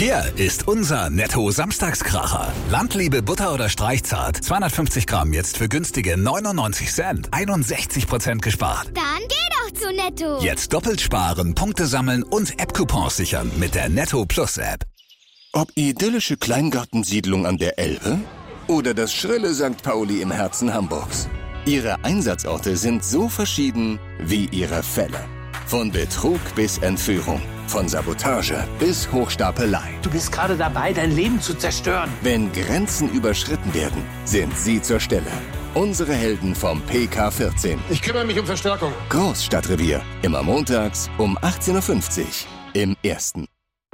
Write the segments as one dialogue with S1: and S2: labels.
S1: Hier ist unser Netto-Samstagskracher. Landliebe Butter oder Streichzart. 250 Gramm jetzt für günstige 99 Cent. 61% gespart.
S2: Dann geh doch zu Netto.
S1: Jetzt doppelt sparen, Punkte sammeln und App-Coupons sichern mit der Netto Plus App.
S3: Ob idyllische Kleingartensiedlung an der Elbe oder das schrille St. Pauli im Herzen Hamburgs. Ihre Einsatzorte sind so verschieden wie ihre Fälle. Von Betrug bis Entführung, von Sabotage bis Hochstapelei.
S4: Du bist gerade dabei, dein Leben zu zerstören.
S3: Wenn Grenzen überschritten werden, sind Sie zur Stelle. Unsere Helden vom PK14.
S5: Ich kümmere mich um Verstärkung.
S3: Großstadtrevier. Immer montags um 18.50 Uhr im Ersten.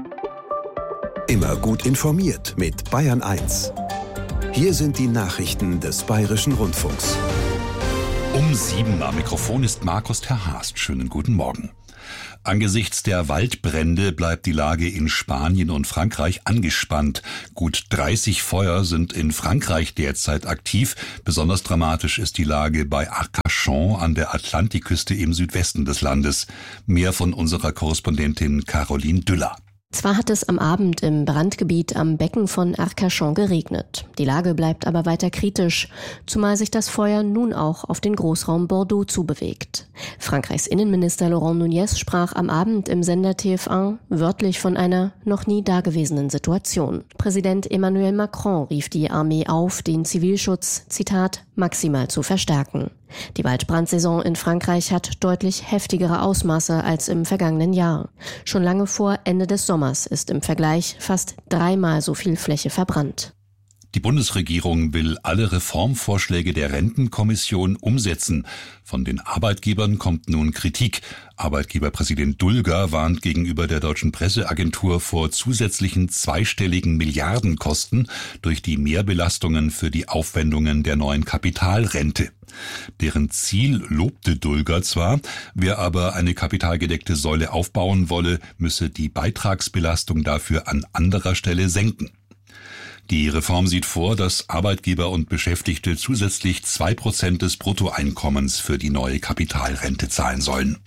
S6: Immer gut informiert mit Bayern 1. Hier sind die Nachrichten des Bayerischen Rundfunks.
S7: Um 7 am Mikrofon ist Markus Terhast. Schönen guten Morgen. Angesichts der Waldbrände bleibt die Lage in Spanien und Frankreich angespannt. Gut 30 Feuer sind in Frankreich derzeit aktiv. Besonders dramatisch ist die Lage bei Arcachon an der Atlantikküste im Südwesten des Landes. Mehr von unserer Korrespondentin Caroline Düller.
S8: Zwar hat es am Abend im Brandgebiet am Becken von Arcachon geregnet. Die Lage bleibt aber weiter kritisch, zumal sich das Feuer nun auch auf den Großraum Bordeaux zubewegt. Frankreichs Innenminister Laurent Nunez sprach am Abend im Sender TF1 wörtlich von einer noch nie dagewesenen Situation. Präsident Emmanuel Macron rief die Armee auf, den Zivilschutz, Zitat, maximal zu verstärken. Die Waldbrandsaison in Frankreich hat deutlich heftigere Ausmaße als im vergangenen Jahr. Schon lange vor Ende des Sommers ist im Vergleich fast 3-mal so viel Fläche verbrannt.
S7: Die Bundesregierung will alle Reformvorschläge der Rentenkommission umsetzen. Von den Arbeitgebern kommt nun Kritik. Arbeitgeberpräsident Dulger warnt gegenüber der Deutschen Presseagentur vor zusätzlichen zweistelligen Milliardenkosten durch die Mehrbelastungen für die Aufwendungen der neuen Kapitalrente. Deren Ziel lobte Dulger zwar, wer aber eine kapitalgedeckte Säule aufbauen wolle, müsse die Beitragsbelastung dafür an anderer Stelle senken. Die Reform sieht vor, dass Arbeitgeber und Beschäftigte zusätzlich 2% des Bruttoeinkommens für die neue Kapitalrente zahlen sollen.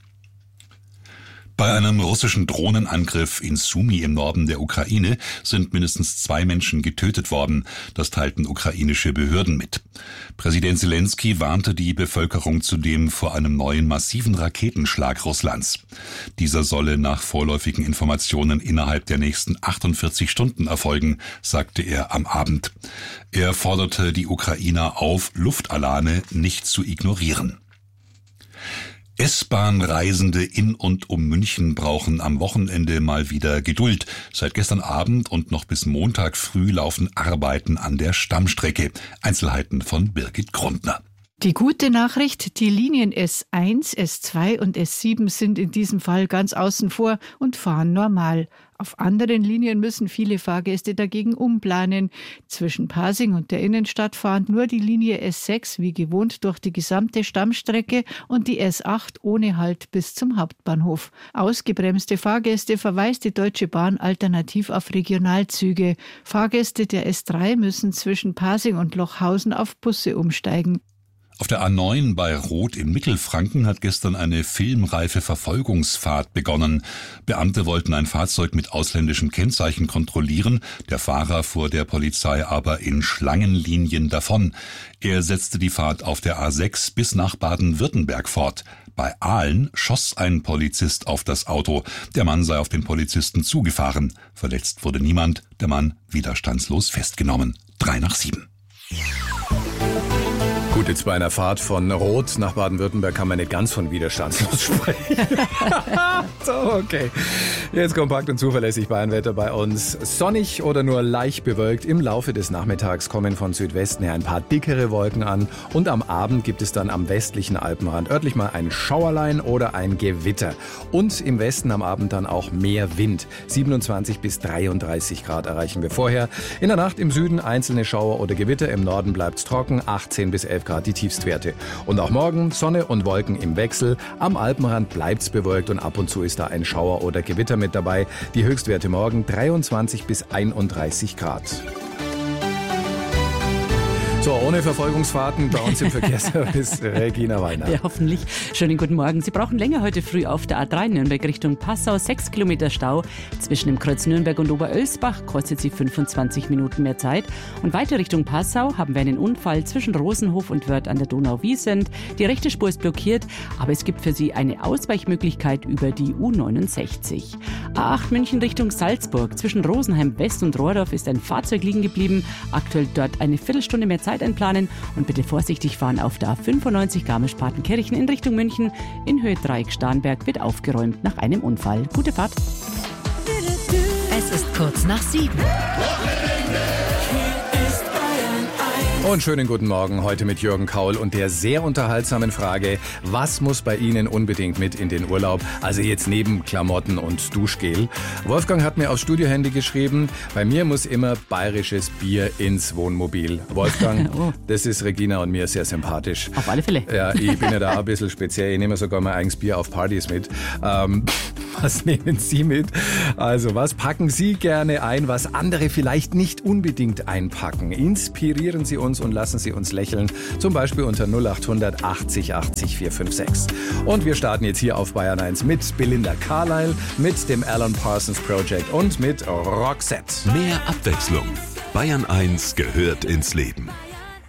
S7: Bei einem russischen Drohnenangriff in Sumy im Norden der Ukraine sind mindestens 2 Menschen getötet worden. Das teilten ukrainische Behörden mit. Präsident Zelensky warnte die Bevölkerung zudem vor einem neuen massiven Raketenschlag Russlands. Dieser solle nach vorläufigen Informationen innerhalb der nächsten 48 Stunden erfolgen, sagte er am Abend. Er forderte die Ukrainer auf, Luftalarme nicht zu ignorieren. S-Bahn-Reisende in und um München brauchen am Wochenende mal wieder Geduld. Seit gestern Abend und noch bis Montag früh laufen Arbeiten an der Stammstrecke. Einzelheiten von Birgit Grundner.
S9: Die gute Nachricht, die Linien S1, S2 und S7 sind in diesem Fall ganz außen vor und fahren normal. Auf anderen Linien müssen viele Fahrgäste dagegen umplanen. Zwischen Pasing und der Innenstadt fahren nur die Linie S6 wie gewohnt durch die gesamte Stammstrecke und die S8 ohne Halt bis zum Hauptbahnhof. Ausgebremste Fahrgäste verweist die Deutsche Bahn alternativ auf Regionalzüge. Fahrgäste der S3 müssen zwischen Pasing und Lochhausen auf Busse umsteigen.
S7: Auf der A9 bei Roth in Mittelfranken hat gestern eine filmreife Verfolgungsfahrt begonnen. Beamte wollten ein Fahrzeug mit ausländischen Kennzeichen kontrollieren. Der Fahrer fuhr der Polizei aber in Schlangenlinien davon. Er setzte die Fahrt auf der A6 bis nach Baden-Württemberg fort. Bei Aalen schoss ein Polizist auf das Auto. Der Mann sei auf den Polizisten zugefahren. Verletzt wurde niemand. Der Mann widerstandslos festgenommen. 6:55.
S10: Gut, jetzt bei einer Fahrt von Roth nach Baden-Württemberg kann man nicht ganz von widerstandslos sprechen. So, okay. Jetzt kompakt und zuverlässig Bayernwetter bei uns. Sonnig oder nur leicht bewölkt. Im Laufe des Nachmittags kommen von Südwesten her ein paar dickere Wolken an. Und am Abend gibt es dann am westlichen Alpenrand örtlich mal ein Schauerlein oder ein Gewitter. Und im Westen am Abend dann auch mehr Wind. 27 bis 33 Grad erreichen wir vorher. In der Nacht im Süden einzelne Schauer oder Gewitter. Im Norden bleibt's trocken. 18 bis 11 Grad die Tiefstwerte. Und auch morgen Sonne und Wolken im Wechsel. Am Alpenrand bleibt's bewölkt und ab und zu ist da ein Schauer oder Gewitter mit dabei. Die Höchstwerte morgen 23 bis 31 Grad. So, ohne Verfolgungsfahrten bei uns im Verkehrsservice, Regina Weiner.
S5: Ja, hoffentlich. Schönen guten Morgen. Sie brauchen länger heute früh auf der A3 Nürnberg Richtung Passau. 6 Kilometer Stau zwischen dem Kreuz Nürnberg und Oberölsbach. Kostet Sie 25 Minuten mehr Zeit. Und weiter Richtung Passau haben wir einen Unfall zwischen Rosenhof und Wörth an der Donau-Wiesent. Die rechte Spur ist blockiert, aber es gibt für Sie eine Ausweichmöglichkeit über die U69. A8 München Richtung Salzburg. Zwischen Rosenheim West und Rohrdorf ist ein Fahrzeug liegen geblieben. Aktuell dort eine Viertelstunde mehr Zeit einplanen und bitte vorsichtig fahren auf der A95 Garmisch-Partenkirchen in Richtung München. In Höhe Dreieck-Starnberg wird aufgeräumt nach einem Unfall. Gute Fahrt.
S11: Es ist kurz nach 7.
S10: Und schönen guten Morgen heute mit Jürgen Kaul und der sehr unterhaltsamen Frage, was muss bei Ihnen unbedingt mit in den Urlaub? Also jetzt neben Klamotten und Duschgel. Wolfgang hat mir aufs Studiohandy geschrieben, bei mir muss immer bayerisches Bier ins Wohnmobil. Wolfgang, das ist Regina und mir sehr sympathisch.
S5: Auf alle Fälle.
S10: Ja, ich bin ja da ein bisschen speziell. Ich nehme sogar mein eigenes Bier auf Partys mit. Was nehmen Sie mit? Also, was packen Sie gerne ein, was andere vielleicht nicht unbedingt einpacken? Inspirieren Sie uns und lassen Sie uns lächeln. Zum Beispiel unter 0800 80 80 456. Und wir starten jetzt hier auf Bayern 1 mit Belinda Carlisle, mit dem Alan Parsons Project und mit Roxette.
S6: Mehr Abwechslung. Bayern 1 gehört ins Leben.